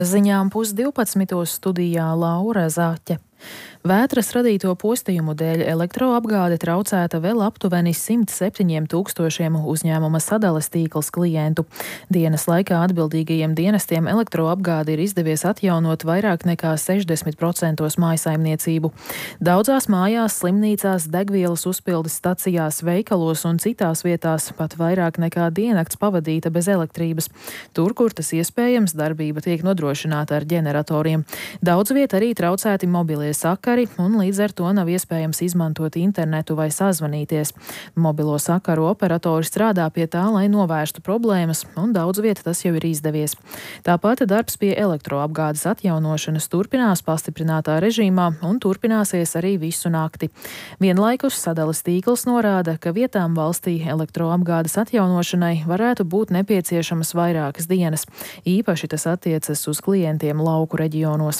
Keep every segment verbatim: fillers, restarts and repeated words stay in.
Ziņām pusdivpadsmitos studijā Laura Zaķe. Vētras radīto postījumu dēļ elektroapgāde traucēta vēl aptuveni simt septiņiem tūkstošiem uzņēmuma sadales tīkls klientu. Dienas laikā atbildīgajiem dienestiem elektroapgādi ir izdevies atjaunot vairāk nekā sešdesmit procentos mājasaimniecību. Daudzās mājās, slimnīcās, degvielas uzpildes stacijās, veikalos un citās vietās pat vairāk nekā diennakts pavadīta bez elektrības. Tur, kur tas iespējams, darbība tiek nodrošināta ar ģeneratoriem. Daudz viet arī traucēti mobilie sakari, un līdz ar to nav iespējams izmantot internetu vai sazvanīties. Mobilo sakaru operatori strādā pie tā, lai novērstu problēmas, un daudz vieta tas jau ir izdevies. Tāpat darbs pie elektroapgādes atjaunošanas turpinās pastiprinātā režīmā un turpināsies arī visu nakti. Vienlaikus sadales tīkls norāda, ka vietām valstī elektroapgādes atjaunošanai varētu būt nepieciešamas vairākas dienas. Īpaši tas attiecas uz klientiem lauku reģionos.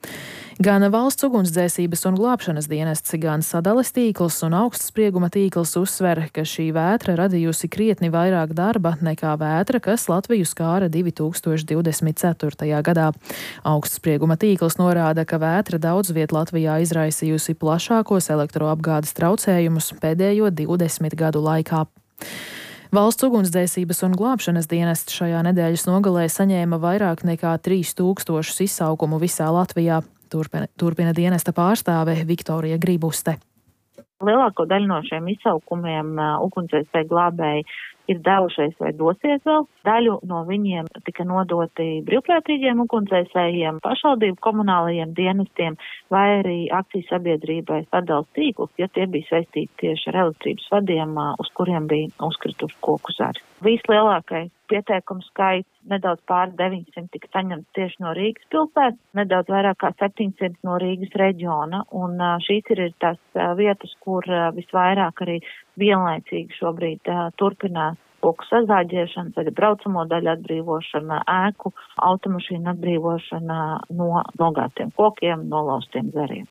Gan valsts ugunsdzēsības un glābšanas dienests, gan sadales tīkls un augstsprieguma tīkls uzsver, ka šī vētra radījusi krietni vairāk darba nekā vētra, kas Latviju skāra divi tūkstoši divdesmit ceturtajā gadā. Augstsprieguma tīkls norāda, ka vētra daudz viet Latvijā izraisījusi plašākos elektroapgādes traucējumus pēdējo divdesmit gadu laikā. Valsts ugunsdzēsības un glābšanas dienests šajā nedēļas nogalē saņēma vairāk nekā trīs tūkstošus izsaukumu visā Latvijā. Turpina, turpina dienesta pārstāve Viktorija Gribuste. Lielāko daļu no šiem izsaukumiem ugunsdzēsēji glābēji ir devušies vai dosies vēl. Daļu no viņiem tika nodoti brīvprātīgiem ugunsdzēsējiem, pašvaldību komunālajiem dienestiem vai arī akciju sabiedrībai sadales tīklus, ja tie bija saistīti tieši ar elektrības vadiem, uz kuriem bija uzkrituši koku zari. Vislielākais pieteikumu skaits, nedaudz pāri deviņsimt, tika saņemts tieši no Rīgas pilsētas, nedaudz vairāk kā septiņsimt no Rīgas reģiona, un šīs ir tās vietas, kur visvairāk arī vienlaicīgi šobrīd turpinās koku sazāģēšana, tad braucamo daļu atbrīvošana, ēku, automašīnu atbrīvošana no nogāztiem kokiem, nolauztiem zariem.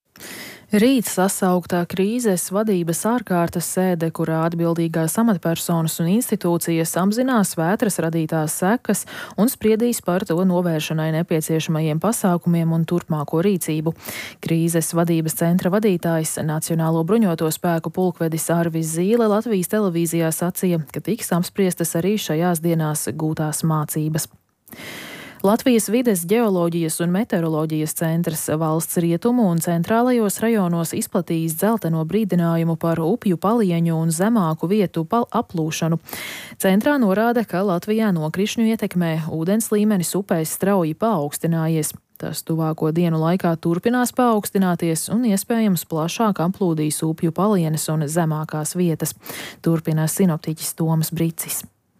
Rīt sasauktā krīzes vadības ārkārtas sēde, kurā atbildīgās amatpersonas un institūcijas apzinās vētras radītās sekas un spriedīs par to novēršanai nepieciešamajiem pasākumiem un turpmāko rīcību. Krīzes vadības centra vadītājs, Nacionālo bruņoto spēku pulkvedis Arvis Zīle Latvijas televīzijā sacīja, ka tiks apspriestas arī šajās dienās gūtās mācības. Latvijas vides ģeoloģijas un meteoroloģijas centrs valsts rietumu un centrālajos rajonos izplatījis dzelteno brīdinājumu par upju palieņu un zemāku vietu aplūšanu. Centrā norāda, ka Latvijā nokrišņu ietekmē ūdens līmenis upēs strauji paaugstinājies. Tas tuvāko dienu laikā turpinās paaugstināties un iespējams plašāk aplūdīs upju palienes un zemākās vietas. Turpina sinoptiķis Toms Bricis.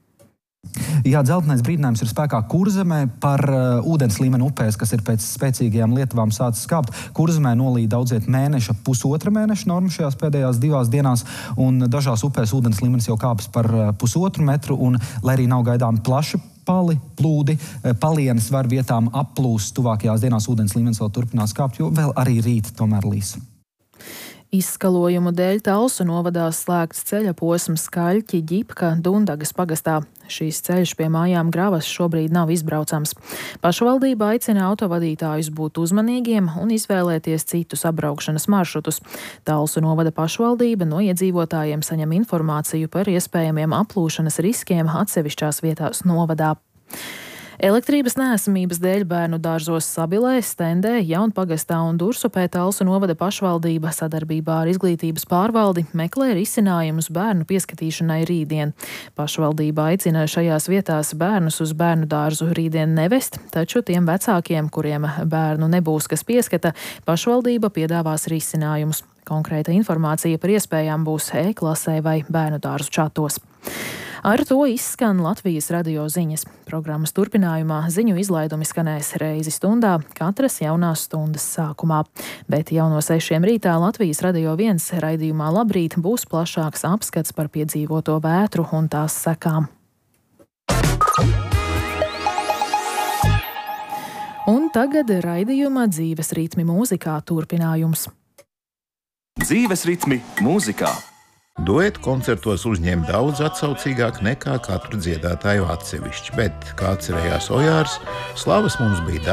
Jā, dzeltenais brīdinājums ir spēkā Kurzemē par uh, ūdens līmeni upēs, kas ir pēc spēcīgajām lietuvām sācis kāpt. Kurzemē nolīd daudziet mēneša, pusotra mēneša norma šajās pēdējās divās dienās, un dažās upēs ūdens līmenis jau kāps par uh, pusotru metru, un, lai arī nav gaidām plaši pali, plūdi, palienes var vietām aplūst. Tuvākajās dienās ūdens līmenis vēl turpinās kāpt, jo vēl arī rīt tomēr līs. Izskalojumu dēļ Talsu novadā slēgts ceļa posms Kaļķi, Ģipka, Dundagas pagastā. Šīs ceļš pie mājām Gravas šobrīd nav izbraucams. Pašvaldība aicina autovadītājus būt uzmanīgiem un izvēlēties citus apbraukšanas maršrutus. Talsu novada pašvaldība no iedzīvotājiem saņem informāciju par iespējamiem aplūšanas riskiem atsevišķās vietās novadā. Elektrības neesamības dēļ bērnu dārzos Sabilē, Stendē, Jaunpagastā un Dursupē Talsu novada pašvaldība sadarbībā ar izglītības pārvaldi meklē risinājumus bērnu pieskatīšanai rītdien. Pašvaldība aicina šajās vietās bērnus uz bērnu dārzu rītdien nevest, taču tiem vecākiem, kuriem bērnu nebūs kas pieskata, pašvaldība piedāvās risinājumus. Konkrēta informācija par iespējām būs e-klasē vai bērnu dārzu čatos. Ar to izskan Latvijas radio ziņas. Programmas turpinājumā ziņu izlaidumi skanēs reizi stundā, katras jaunās stundas sākumā. Bet jau no sešiem rītā Latvijas radio viens raidījumā Labrīt būs plašāks apskats par piedzīvoto vētru un tās sekām. Un tagad raidījuma Dzīves ritmi mūzikā turpinājums. Dzīves ritmi mūzikā. Duetu koncertos uzņēma daudz atsaucīgāk nekā katru dziedātāju atsevišķi, bet, kā atcerējās Ojārs, slavas mums bija